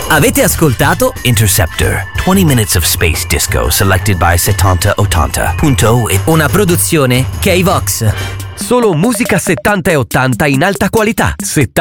Avete ascoltato Interceptor, 20 minutes of space disco selected by 7080.it. Una produzione K-Vox. Solo musica 70 e 80 in alta qualità.